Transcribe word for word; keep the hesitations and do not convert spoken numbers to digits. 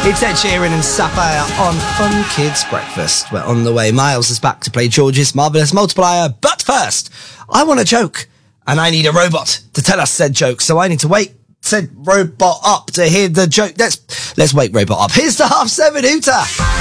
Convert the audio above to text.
It's Ed Sheeran and Sapphire on Fun Kids Breakfast. We're on the way. Miles is back to play George's Marvellous Multiplier. But first, I want a joke, and I need a robot to tell us said joke. So I need to wait said robot up to hear the joke. Let's let's wake robot up. Here's the half seven hooter.